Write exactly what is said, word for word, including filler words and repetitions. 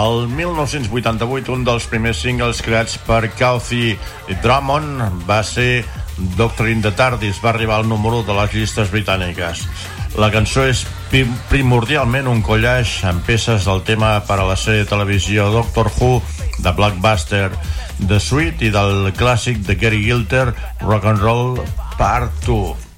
El mil nou-cents vuitanta-vuit, un dels primers singles creats per Counthy Drummond va ser Doctor in the Tardis, va arribar al número de les llistes britàniques. La cançó és primordialment un collage amb peces del tema per a la sèrie de televisió Doctor Who, de Blockbuster The Suite i del clàssic de Gary Glitter Rock and Roll Part dos.